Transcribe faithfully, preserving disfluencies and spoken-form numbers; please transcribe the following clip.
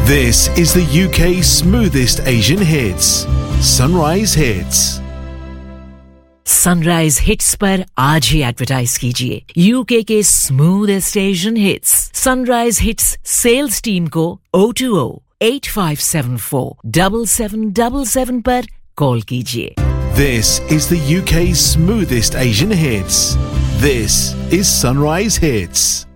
This is the U K's smoothest Asian hits. Sunrise Hits. Sunrise hits पर आज ही advertise कीजिए UK के smoothest Asian hits sunrise hits sales team को O two O eight five seven four seven seven seven seven पर call कीजिए. This is the U K's smoothest Asian hits. This is Sunrise Hits.